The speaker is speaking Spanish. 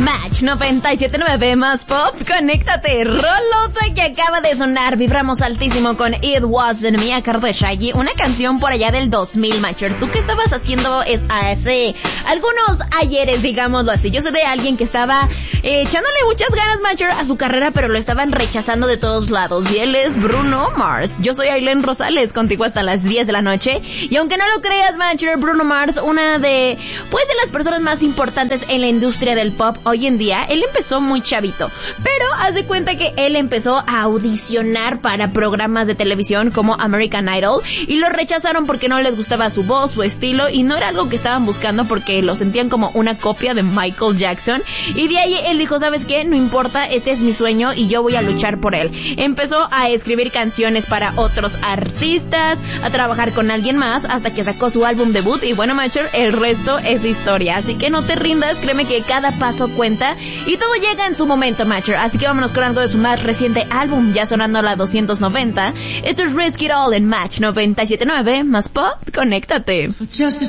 Match 97.9 más pop, conéctate, rolota que acaba de sonar, vibramos altísimo con It Wasn't Me a cargo de Shaggy, una canción por allá del 2000, Matcher. ¿Tú qué estabas haciendo hace algunos ayeres, digámoslo así? Yo sé de alguien que estaba echándole muchas ganas, Matcher, a su carrera, pero lo estaban rechazando de todos lados, y él es Bruno Mars. Yo soy Aileen Rosales, contigo hasta las 10 de la noche, y aunque no lo creas, Matcher, Bruno Mars, una de las personas más importantes en la industria del pop hoy en día. Él empezó muy chavito, pero haz de cuenta que él empezó a audicionar para programas de televisión como American Idol y lo rechazaron porque no les gustaba su voz, su estilo, y no era algo que estaban buscando porque lo sentían como una copia de Michael Jackson. Y de ahí él dijo, ¿sabes qué? No importa, este es mi sueño y yo voy a luchar por él. Empezó a escribir canciones para otros artistas, a trabajar con alguien más, hasta que sacó su álbum debut. Y bueno, Matcher, el resto es historia, así que no te rindas, créeme que cada paso cuenta y todo llega en su momento, Matcher. Así que vámonos con algo de su más reciente álbum, ya sonando la 290. Esto es Risk It All en Match 97.9 más pop, conéctate. For just a